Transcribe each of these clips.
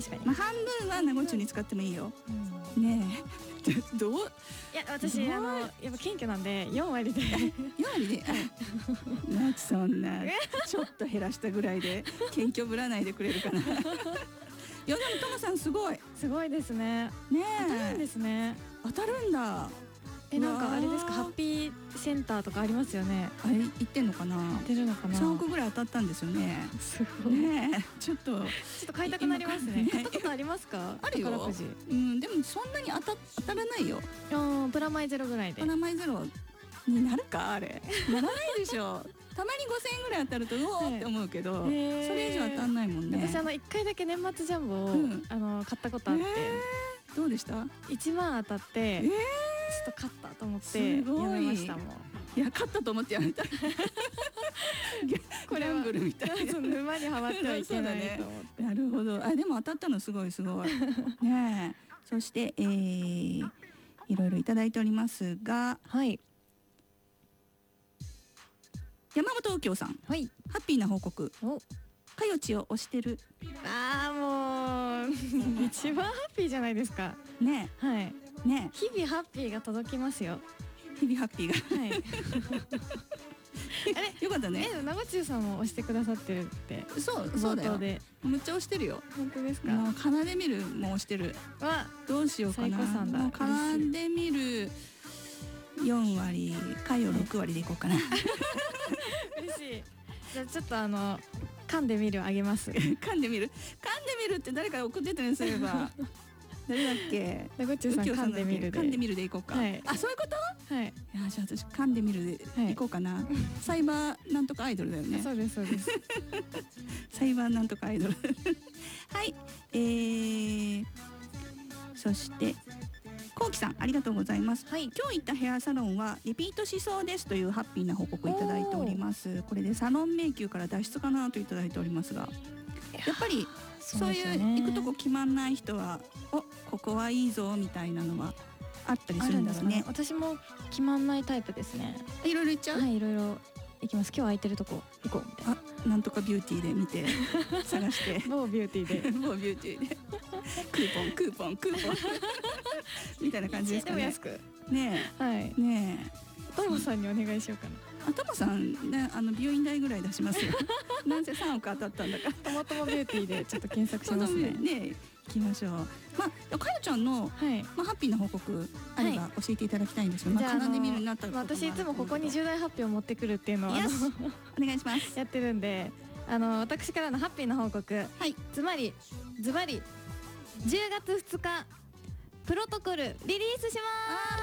確かに。 まあ半分は名護中に使ってもいいよ、ねえどう。 いや私やっぱ謙虚なんで4割で 4割でなそんなちょっと減らしたぐらいで謙虚ぶらないでくれるかな。いやでもトモさんすごいすごいですね。 ね当たるんですね。 当たるんだ。 なんかあれですか、ハッピーセンターとかありますよね。 あれ言ってんのかな。 言ってるのかな。 3億ぐらい当たったんですよね。 すごいねちょっと買いたくなりますね。買ったことありますか。 あるよ。 宝くじ。 でもそんなに当たらないよ。 プラマイゼロぐらいで。 プラマイゼロになるかあれ。ならないでしょ。たまに5,000円ぐらい当たるとうおーって思うけど、それ以上当たんないもんね。 私1回だけ年末ジャンボを買ったことあって、 どうでした？ 1万当たって、ちょっと勝ったと思ってやめましたもん。 いや勝ったと思ってやめた。これギャンブルみたいな。 沼にはまってはいけないと思って。 なるほど。あでも当たったのすごいすごい。ねえ。そしていろいろいただいておりますが、 はい。 山本右京さん、 はい、 ハッピーな報告。かよちを推してる。 もう一番ハッピーじゃないですか。 ねはいね。 日々ハッピーが届きますよ。 日々ハッピーが。はい。あれよかったね。 名護中さんも推してくださってるって。 そうだよ。むっちゃ推してるよ。 本当ですか。 もう奏で見るも推してる。どうしようかな。もう奏で見る4割、かよ6割でいこうかな。 嬉しい。じゃあちょっと噛んでみるあげます。 噛んでみるって誰か送ってたりすれば。誰だっけ。 名護中さん噛んでみるで。 噛んでみるでいこうか。あそういうこと。はい。いやじゃあ私噛んでみるでいこうかな。サイバーなんとかアイドルだよね。 そうですそうです。 サイバーなんとかアイドル。はい。そしてこうきさんありがとうございます。今日行ったヘアサロンはリピートしそうですというハッピーな報告をいただいております。これでサロン迷宮から脱出かなといただいておりますが、やっぱりそういう行くとこ決まんない人はここはいいぞみたいなのはあったりするんだろうね。 私も決まんないタイプですね。 いろいろ行っちゃう。 はいいろいろ行きます。今日空いてるとこ行こうみたいな。 なんとかビューティーで見て探して某ビューティーで某ビューティーでクーポンみたいな感じですかね。 でも安くねえはいねえトモさんにお願いしようかな。 トモさんね美容院代ぐらい出しますよ。なんせ3億当たったんだから。 トマトモビューティーでちょっと検索しますね。 ね行きましょう。まあかよちゃんのハッピーな報告あれば教えていただきたいんですけど、奏で見るになったら私いつもここに重大発表を持ってくるっていうのをお願いします。 やってるんで私からのハッピーな報告、ズバリ10月2日プロトコルリリースします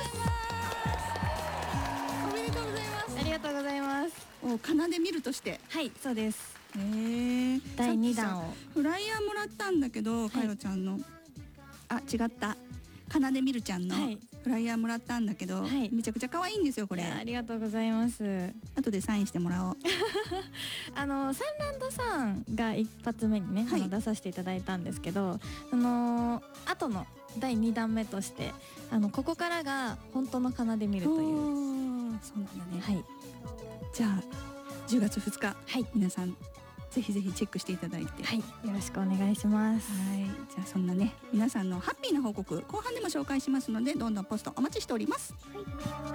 。おめでとうございます。ありがとうございます。 奏で見るとしてはいそうです。 第2弾をフライヤーもらったんだけど、かよちゃんの違った奏でみるちゃんのフライヤーもらったんだけど、めちゃくちゃ可愛いんですよこれ。 ありがとうございます。 後でサインしてもらおう。 サンランドさんが一発目にね出させていただいたんですけど、後の第2弾目としてここからが本当の奏でみるという。 そうなんだね。はい。じゃあ10月2日皆さんぜひぜひチェックしていただいて、 よろしくお願いします。 じゃあそんなね皆さんのハッピーな報告後半でも紹介しますのでどんどんポストお待ちしております。